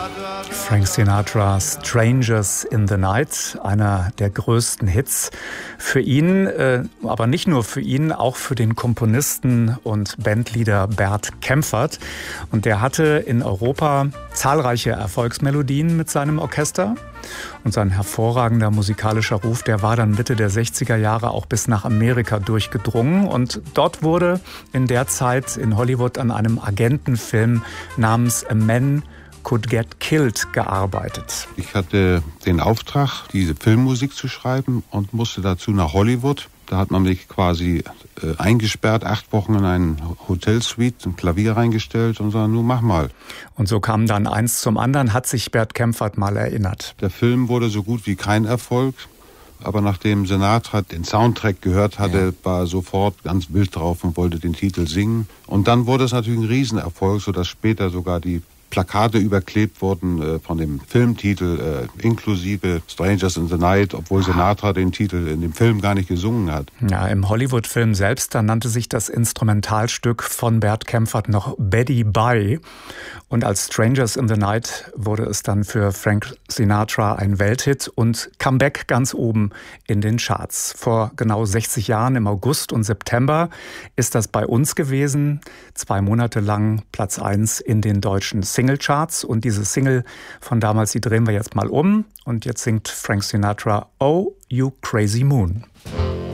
Frank Sinatra, Strangers in the Night, einer der größten Hits für ihn, aber nicht nur für ihn, auch für den Komponisten und Bandleader Bert Kaempfert. Und der hatte in Europa zahlreiche Erfolgsmelodien mit seinem Orchester. Und sein hervorragender musikalischer Ruf, der war dann Mitte der 60er Jahre auch bis nach Amerika durchgedrungen. Und dort wurde in der Zeit in Hollywood an einem Agentenfilm namens A Man Could Get Killed gearbeitet. Ich hatte den Auftrag, diese Filmmusik zu schreiben und musste dazu nach Hollywood. Da hat man mich quasi eingesperrt, 8 Wochen in eine Hotelsuite, ein Klavier reingestellt und gesagt, nun mach mal. Und so kam dann eins zum anderen, hat sich Bert Kaempfert mal erinnert. Der Film wurde so gut wie kein Erfolg, aber nachdem Sinatra den Soundtrack gehört hatte, war er sofort ganz wild drauf und wollte den Titel singen. Und dann wurde es natürlich ein Riesenerfolg, sodass später sogar die Plakate überklebt wurden von dem Filmtitel inklusive Strangers in the Night, obwohl Sinatra den Titel in dem Film gar nicht gesungen hat. Ja, im Hollywood-Film selbst, da nannte sich das Instrumentalstück von Bert Kaempfert noch Betty Bye. Und als Strangers in the Night wurde es dann für Frank Sinatra ein Welthit und Comeback ganz oben in den Charts. Vor genau 60 Jahren, im August und September, ist das bei uns gewesen. 2 Monate lang Platz 1 in den deutschen Singlecharts. Und diese Single von damals, die drehen wir jetzt mal um. Und jetzt singt Frank Sinatra Oh, You Crazy Moon.